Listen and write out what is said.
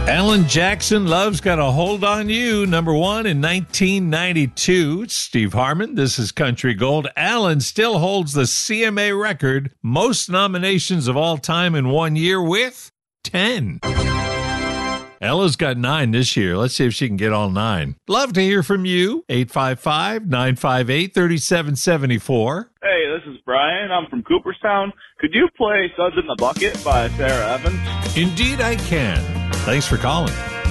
Alan Jackson, Love's Got a Hold on You, number one in 1992. It's Steve Harmon. This is Country Gold. Alan still holds the CMA record, most nominations of all time in 1 year with 10. Ella's got 9 this year. Let's see if she can get all 9. Love to hear from you. 855-958-3774. Hey, this is Brian. I'm from Cooperstown. Could you play Suds in the Bucket by Sarah Evans? Indeed I can. Thanks for calling.